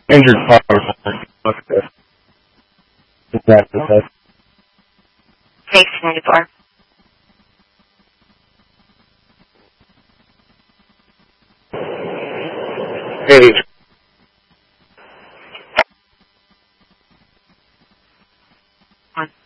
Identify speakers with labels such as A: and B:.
A: Injured power. Look at this. Exactly.
B: Thanks, 94.
A: Hey.
B: One.